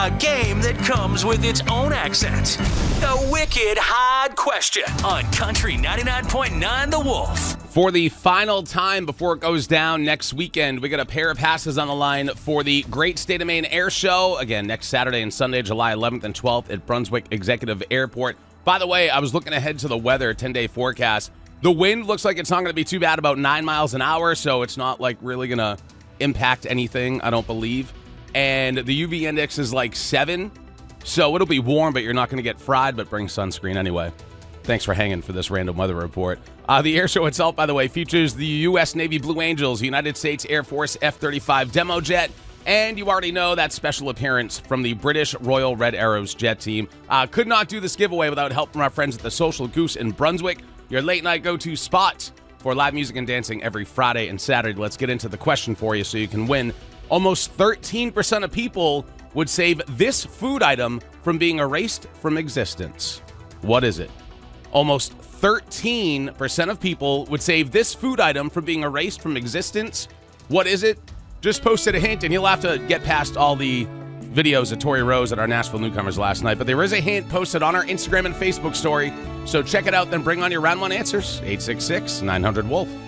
A game that comes with its own accent. The Wicked Hard Question on Country 99.9 The Wolf. For the final time before it goes down next weekend, we got a pair of passes on the line for the Great State of Maine Air Show. Again, next Saturday and Sunday, July 11th and 12th at Brunswick Executive Airport. By the way, I was looking ahead to the weather, 10-day forecast. The wind looks like it's not going to be too bad, about 9 miles an hour, so it's not like really going to impact anything, I don't believe. And the UV index is like 7, so it'll be warm, but you're not going to get fried, but bring sunscreen anyway. Thanks for hanging for this random weather report. The air show itself, by the way, features the U.S. Navy Blue Angels, United States Air Force F-35 demo jet, and you already know that special appearance from the British Royal Red Arrows jet team. Could not do this giveaway without help from our friends at the Social Goose in Brunswick, your late-night go-to spot for live music and dancing every Friday and Saturday. Let's get into the question for you so you can win. Almost 13% of people would save this food item from being erased from existence. What is it? Almost 13% of people would save this food item from being erased from existence. What is it? Just posted a hint, and you'll have to get past all the videos of Tori Rose at our Nashville Newcomers last night. But there is a hint posted on our Instagram and Facebook story. So check it out, then bring on your round one answers. 866-900-WOLF.